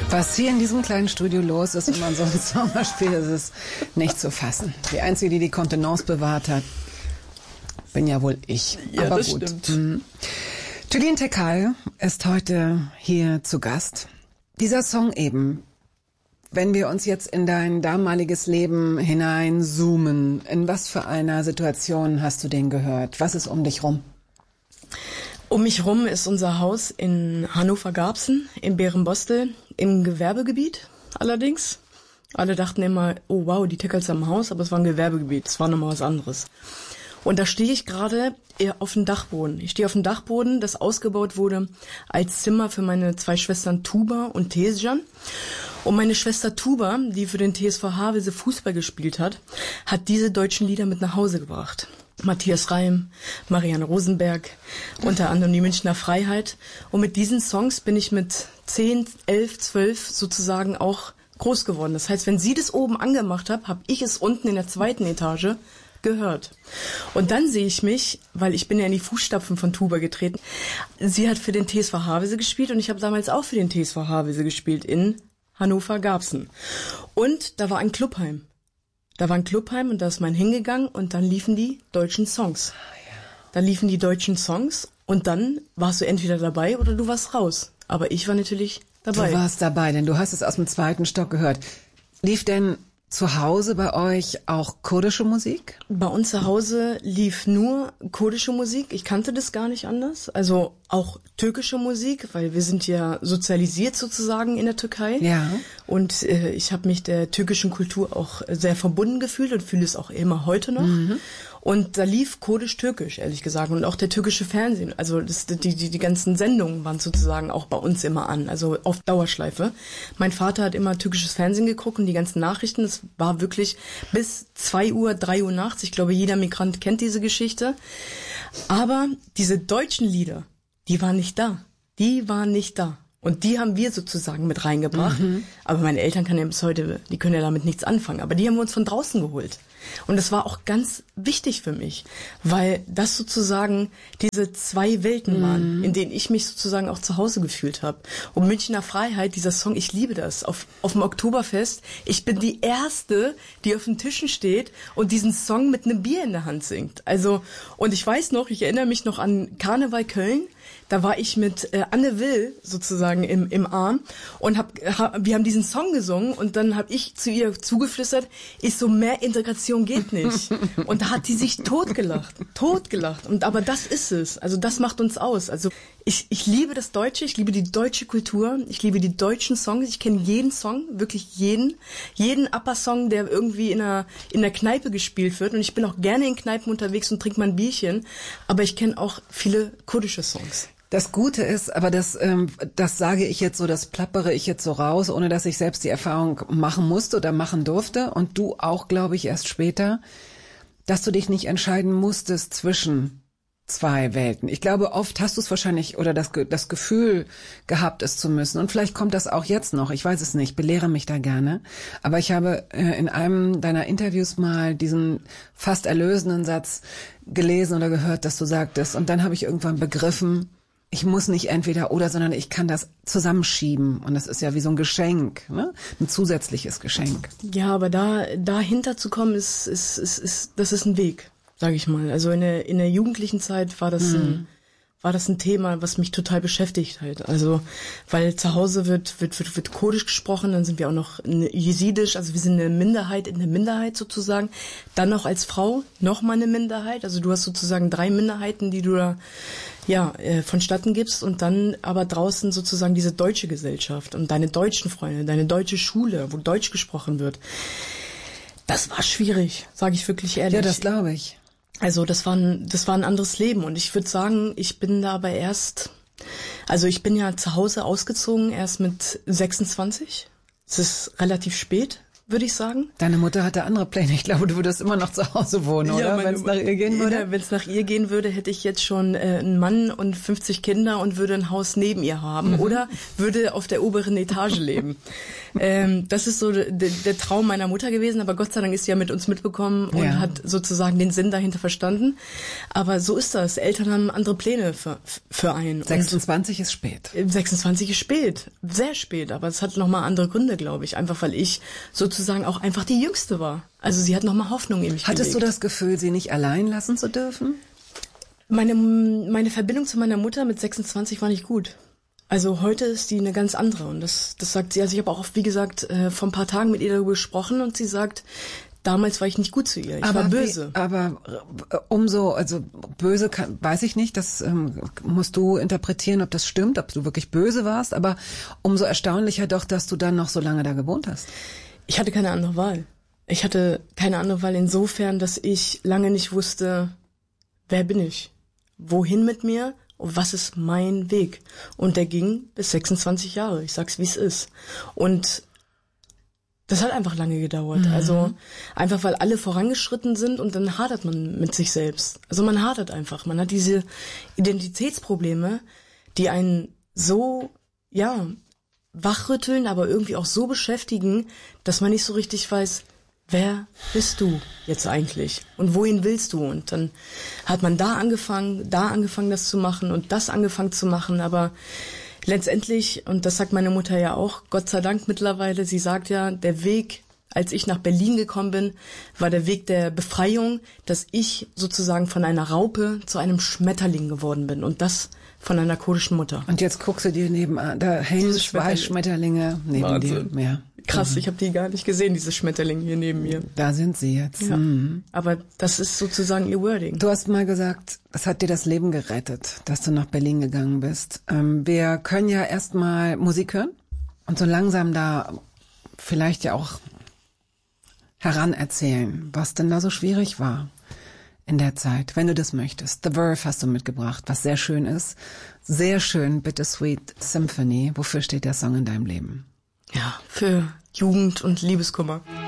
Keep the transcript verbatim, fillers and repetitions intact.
Was hier in diesem kleinen Studio los ist, wenn man so einen Song spielt, ist es nicht zu fassen. Die Einzige, die die Kontenance bewahrt hat, bin ja wohl ich. Ja, aber das gut. stimmt. Mhm. Julien Teckel ist heute hier zu Gast. Dieser Song eben, wenn wir uns jetzt in dein damaliges Leben hineinzoomen, in was für einer Situation hast du den gehört? Was ist um dich rum? Um mich rum ist unser Haus in Hannover-Garbsen, in Bärenbostel, im Gewerbegebiet allerdings. Alle dachten immer, oh wow, die Teckels am Haus, aber es war ein Gewerbegebiet, es war nochmal was anderes. Und da stehe ich gerade auf dem Dachboden. Ich stehe auf dem Dachboden, das ausgebaut wurde als Zimmer für meine zwei Schwestern Tuba und Tesjan. Und meine Schwester Tuba, die für den T S V Havelse Fußball gespielt hat, hat diese deutschen Lieder mit nach Hause gebracht. Matthias Reim, Marianne Rosenberg, unter anderem die Münchner Freiheit. Und mit diesen Songs bin ich mit zehn, elf, zwölf sozusagen auch groß geworden. Das heißt, wenn sie das oben angemacht hat, habe ich es unten in der zweiten Etage gehört. Und dann sehe ich mich, weil ich bin ja in die Fußstapfen von Tuba getreten. Sie hat für den T S V Havelse gespielt und ich habe damals auch für den T S V Havelse gespielt in Hannover-Garbsen. Und da war ein Clubheim. Da war ein Clubheim und da ist man hingegangen und dann liefen die deutschen Songs. Da liefen die deutschen Songs und dann warst du entweder dabei oder du warst raus. Aber ich war natürlich dabei. Du warst dabei, denn du hast es aus dem zweiten Stock gehört. Lief denn zu Hause bei euch auch kurdische Musik? Bei uns zu Hause lief nur kurdische Musik. Ich kannte das gar nicht anders. Also auch türkische Musik, weil wir sind ja sozialisiert sozusagen in der Türkei. Ja. Und äh, ich habe mich der türkischen Kultur auch sehr verbunden gefühlt und fühle es auch immer heute noch. Mhm. Und da lief kurdisch-türkisch, ehrlich gesagt. Und auch der türkische Fernsehen. Also das, die, die, die ganzen Sendungen waren sozusagen auch bei uns immer an. Also auf Dauerschleife. Mein Vater hat immer türkisches Fernsehen geguckt und die ganzen Nachrichten. Das war wirklich bis zwei Uhr, drei Uhr nachts. Ich glaube, jeder Migrant kennt diese Geschichte. Aber diese deutschen Lieder, die waren nicht da. Die waren nicht da. Und die haben wir sozusagen mit reingebracht. Mhm. Aber meine Eltern können ja bis heute, die können ja damit nichts anfangen. Aber die haben wir uns von draußen geholt. Und das war auch ganz wichtig für mich, weil das sozusagen diese zwei Welten waren, mhm. in denen ich mich sozusagen auch zu Hause gefühlt habe. Und Münchner Freiheit, dieser Song, ich liebe das. Auf, auf dem Oktoberfest, ich bin die Erste, die auf den Tischen steht und diesen Song mit einem Bier in der Hand singt. Also, und ich weiß noch, ich erinnere mich noch an Karneval Köln. Da war ich mit äh, Anne Will sozusagen im, im Arm und hab, hab, wir haben diesen Song gesungen und dann habe ich zu ihr zugeflüstert, ich so, mehr Integration geht nicht. Und da hat die sich totgelacht, totgelacht. Und aber das ist es, also das macht uns aus. Also ich, ich liebe das Deutsche, ich liebe die deutsche Kultur, ich liebe die deutschen Songs, ich kenne jeden Song, wirklich jeden, jeden Upper-Song, der irgendwie in einer, in der Kneipe gespielt wird. Und ich bin auch gerne in Kneipen unterwegs und trinke mal ein Bierchen, aber ich kenne auch viele kurdische Songs. Das Gute ist, aber das, ähm, das sage ich jetzt so, das plappere ich jetzt so raus, ohne dass ich selbst die Erfahrung machen musste oder machen durfte. Und du auch, glaube ich, erst später, dass du dich nicht entscheiden musstest zwischen zwei Welten. Ich glaube, oft hast du es wahrscheinlich oder das, das Gefühl gehabt, es zu müssen. Und vielleicht kommt das auch jetzt noch. Ich weiß es nicht. Belehre mich da gerne. Aber ich habe äh, in einem deiner Interviews mal diesen fast erlösenden Satz gelesen oder gehört, dass du sagtest. Und dann habe ich irgendwann begriffen, ich muss nicht entweder oder, sondern ich kann das zusammenschieben. Und das ist ja wie so ein Geschenk, ne? Ein zusätzliches Geschenk. Ja, aber da dahinter zu kommen, ist, ist, ist, ist das ist ein Weg, sage ich mal. Also in der, in der jugendlichen Zeit war das mhm. ein, war das ein Thema, was mich total beschäftigt hat. Also, weil zu Hause wird, wird, wird, wird Kurdisch gesprochen, dann sind wir auch noch Jesidisch, also wir sind eine Minderheit in der Minderheit sozusagen. Dann noch als Frau noch mal eine Minderheit. Also du hast sozusagen drei Minderheiten, die du da, ja, äh, vonstatten gibst und dann aber draußen sozusagen diese deutsche Gesellschaft und deine deutschen Freunde, deine deutsche Schule, wo Deutsch gesprochen wird. Das war schwierig, sage ich wirklich ehrlich. Ja, das glaube ich. Also das war ein, das war ein anderes Leben und ich würde sagen, ich bin da aber erst, also ich bin ja zu Hause ausgezogen erst mit sechsundzwanzig. Es ist relativ spät würde ich sagen. Deine Mutter hatte andere Pläne. Ich glaube, du würdest immer noch zu Hause wohnen, oder? Ja, wenn es nach ihr gehen würde? Ja, wenn es nach ihr gehen würde, hätte ich jetzt schon äh, einen Mann und fünfzig Kinder und würde ein Haus neben ihr haben. Mhm. Oder würde auf der oberen Etage leben. ähm, das ist so de, de, der Traum meiner Mutter gewesen. Aber Gott sei Dank ist sie ja mit uns mitbekommen und ja. hat sozusagen den Sinn dahinter verstanden. Aber so ist das. Eltern haben andere Pläne für, für einen. sechsundzwanzig und ist spät. sechsundzwanzig ist spät. Sehr spät. Aber es hat nochmal andere Gründe, glaube ich. Einfach, weil ich sozusagen sozusagen auch einfach die Jüngste war. Also sie hat nochmal Hoffnung in mich Hattest gelegt. du das Gefühl, sie nicht allein lassen zu dürfen? Meine, meine Verbindung zu meiner Mutter mit sechsundzwanzig war nicht gut. Also heute ist die eine ganz andere und das, das sagt sie. Also ich habe auch, wie gesagt, vor ein paar Tagen mit ihr darüber gesprochen und sie sagt, damals war ich nicht gut zu ihr. Ich aber war böse. Wie, aber umso, also böse kann, weiß ich nicht, das ähm, musst du interpretieren, ob das stimmt, ob du wirklich böse warst, aber umso erstaunlicher doch, dass du dann noch so lange da gewohnt hast. Ich hatte keine andere Wahl. Ich hatte keine andere Wahl insofern, dass ich lange nicht wusste, wer bin ich? Wohin mit mir? Und was ist mein Weg? Und der ging bis sechsundzwanzig Jahre. Ich sag's, wie es ist. Und das hat einfach lange gedauert. Mhm. Also einfach, weil alle vorangeschritten sind und dann hadert man mit sich selbst. Also man hadert einfach. Man hat diese Identitätsprobleme, die einen so, ja, wachrütteln, aber irgendwie auch so beschäftigen, dass man nicht so richtig weiß, wer bist du jetzt eigentlich und wohin willst du? Und dann hat man da angefangen, da angefangen, das zu machen und das angefangen zu machen, aber letztendlich, und das sagt meine Mutter ja auch, Gott sei Dank mittlerweile, sie sagt ja, der Weg, als ich nach Berlin gekommen bin, war der Weg der Befreiung, dass ich sozusagen von einer Raupe zu einem Schmetterling geworden bin und das von einer kurdischen Mutter. Und jetzt guckst du dir nebenan, da hängen zwei Schmetterlinge neben Wahnsinn. dir. Ja. Krass, mhm. Ich habe die gar nicht gesehen, diese Schmetterlinge hier neben mir. Da sind sie jetzt. Ja. Mhm. Aber das ist sozusagen ihr Wording. Du hast mal gesagt, es hat dir das Leben gerettet, dass du nach Berlin gegangen bist. Ähm, wir können ja erstmal Musik hören und so langsam da vielleicht ja auch heranerzählen, was denn da so schwierig war in der Zeit, wenn du das möchtest. The Verve hast du mitgebracht, was sehr schön ist. Sehr schön, Bittersweet Symphony. Wofür steht der Song in deinem Leben? Ja, für Jugend und Liebeskummer.